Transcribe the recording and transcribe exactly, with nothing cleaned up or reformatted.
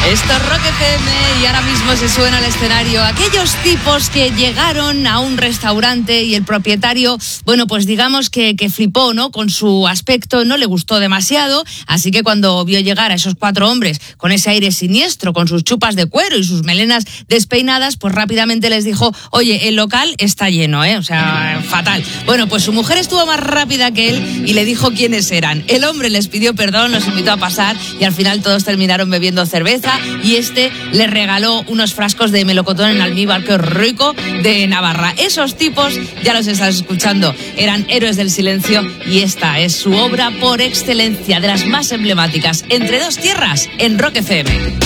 Esto es Rock F M y ahora mismo se suena al escenario aquellos tipos que llegaron a un restaurante y el propietario, bueno, pues digamos que, que flipó, ¿no? Con su aspecto, no le gustó demasiado, así que cuando vio llegar a esos cuatro hombres con ese aire siniestro, con sus chupas de cuero y sus melenas despeinadas, pues rápidamente les dijo, oye, el local está lleno, ¿eh? O sea, fatal. Bueno, pues su mujer estuvo más rápida que él y le dijo quiénes eran. El hombre les pidió perdón, los invitó a pasar y al final todos terminaron bebiendo cerveza y este le regaló unos frascos de melocotón en almíbar, que rico, de Navarra. Esos tipos, ya los estás escuchando, eran Héroes del Silencio y esta es su obra por excelencia, de las más emblemáticas, Entre dos tierras, en Rock F M.